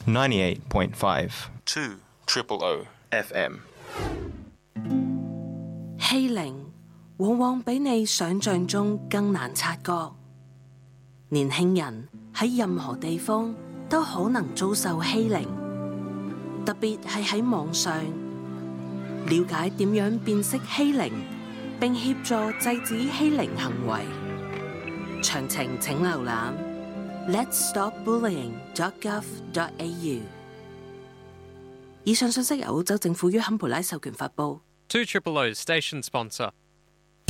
98.5 2 O FM。 欺凌往往比你想象中更難察覺。年輕人喺任何地方都可能遭受欺凌，特別係喺網上。了解點樣辨識欺凌，並協助制止欺凌行為。詳情請瀏覽 letsstopbullying.gov.au。以上信息由澳洲政府於坎培拉授權發布。 2 Triple O station sponsor.